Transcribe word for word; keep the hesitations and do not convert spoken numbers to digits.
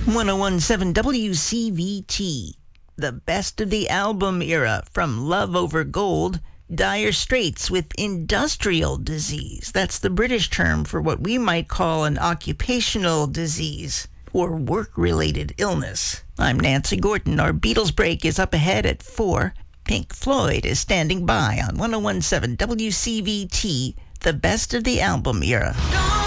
ten seventeen W C V T, the best of the album era, from Love Over Gold, Dire Straits with Industrial Disease. That's the British term for what we might call an occupational disease or work-related illness. I'm Nancy Gordon. Our Beatles break is up ahead at four. Pink Floyd is standing by on ten seventeen W C V T, the best of the album era.